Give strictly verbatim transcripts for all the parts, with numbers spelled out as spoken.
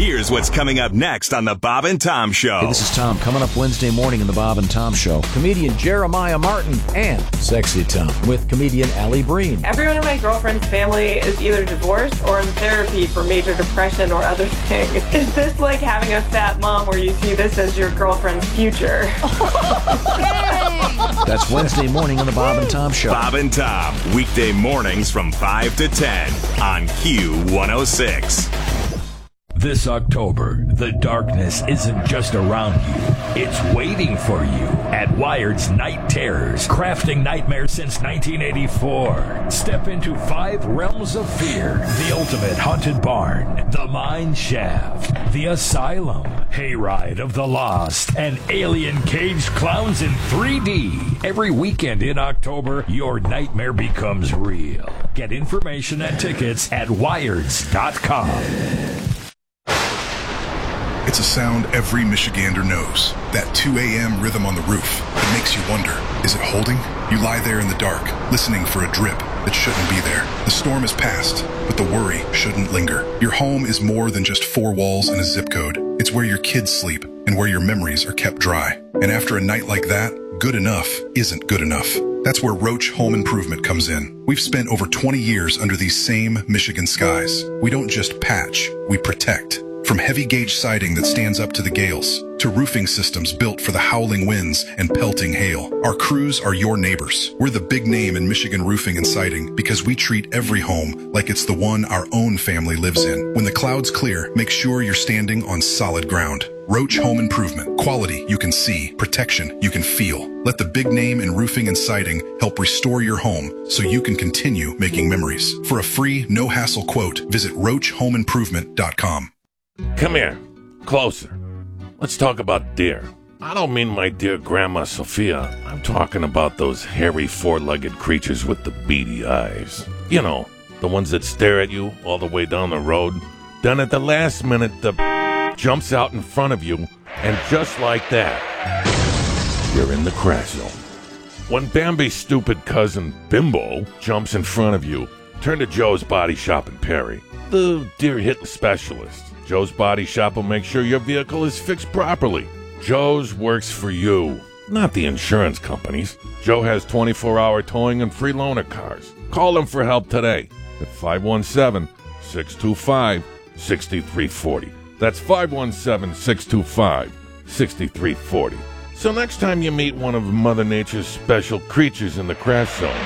Here's what's coming up next on the Bob and Tom Show. Hey, this is Tom. Coming up Wednesday morning in the Bob and Tom Show, comedian Jeremiah Martin and Sexy Tom with comedian Allie Breen. Everyone in my girlfriend's family is either divorced or in therapy for major depression or other things. Is this like having a fat mom where you see this as your girlfriend's future? That's Wednesday morning on the Bob and Tom Show. Bob and Tom, weekday mornings from five to ten on Q one oh six. This October, the darkness isn't just around you, it's waiting for you at Wired's Night Terrors, crafting nightmares since nineteen eighty-four. Step into five realms of fear: the ultimate haunted barn, the mine shaft, the asylum, hayride of the lost, and alien caged clowns in three D. Every weekend in October, your nightmare becomes real. Get information and tickets at wireds dot com. It's a sound every Michigander knows. That two a.m. rhythm on the roof. It makes you wonder, is it holding? You lie there in the dark, listening for a drip that shouldn't be there. The storm has passed, but the worry shouldn't linger. Your home is more than just four walls and a zip code. It's where your kids sleep and where your memories are kept dry. And after a night like that, good enough isn't good enough. That's where Roach Home Improvement comes in. We've spent over twenty years under these same Michigan skies. We don't just patch, we protect. From heavy gauge siding that stands up to the gales, to roofing systems built for the howling winds and pelting hail, our crews are your neighbors. We're the big name in Michigan roofing and siding because we treat every home like it's the one our own family lives in. When the clouds clear, make sure you're standing on solid ground. Roach Home Improvement. Quality you can see, protection you can feel. Let the big name in roofing and siding help restore your home so you can continue making memories. For a free, no-hassle quote, visit roach home improvement dot com. Come here, closer. Let's talk about deer. I don't mean my dear Grandma Sophia. I'm talking about those hairy four-legged creatures with the beady eyes. You know, the ones that stare at you all the way down the road. Then at the last minute, the jumps out in front of you, and just like that, you're in the crash zone. When Bambi's stupid cousin Bimbo jumps in front of you, turn to Joe's Body Shop in Perry, the deer hit specialist. Joe's Body Shop will make sure your vehicle is fixed properly. Joe's works for you, not the insurance companies. Joe has twenty-four hour towing and free loaner cars. Call them for help today at five one seven, six two five, six three four zero. That's five one seven, six two five, six three four zero. So next time you meet one of Mother Nature's special creatures in the crash zone,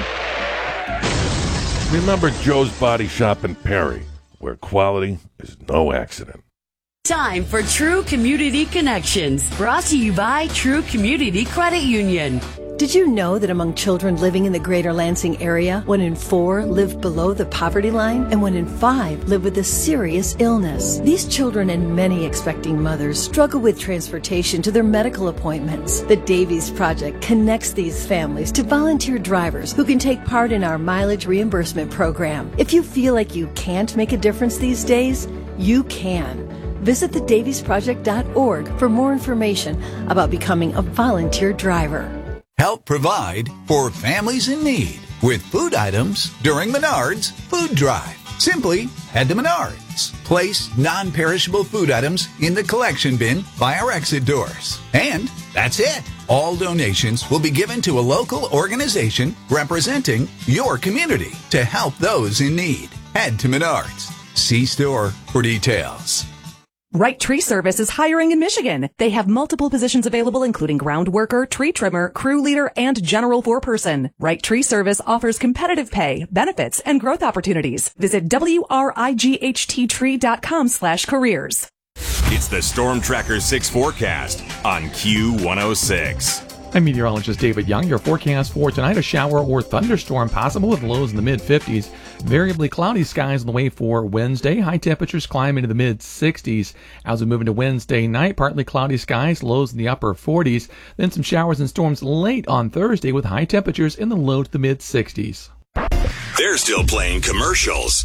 remember Joe's Body Shop in Perry, where quality is no accident. Time for True Community Connections, brought to you by True Community Credit Union. Did you know that among children living in the greater Lansing area, one in four live below the poverty line and one in five live with a serious illness? These children and many expecting mothers struggle with transportation to their medical appointments. The Davies Project connects these families to volunteer drivers who can take part in our mileage reimbursement program. If you feel like you can't make a difference these days, you can. Visit the davies project dot org for more information about becoming a volunteer driver. Help provide for families in need with food items during Menards Food Drive. Simply head to Menards. Place non-perishable food items in the collection bin by our exit doors. And that's it. All donations will be given to a local organization representing your community to help those in need. Head to Menards. See store for details. Right Tree Service is hiring in Michigan. They have multiple positions available, including ground worker, tree trimmer, crew leader, and general foreperson. Right Tree Service offers competitive pay, benefits, and growth opportunities. Visit W R I G H T tree dot com slash careers. It's the Storm Tracker six forecast on Q one oh six. I'm meteorologist David Young. Your forecast for tonight: a shower or thunderstorm possible with lows in the mid fifties. Variably cloudy skies on the way for Wednesday. High temperatures climb into the mid sixties. As we move into Wednesday night, partly cloudy skies, lows in the upper forties. Then some showers and storms late on Thursday with high temperatures in the low to the mid sixties. They're still playing commercials.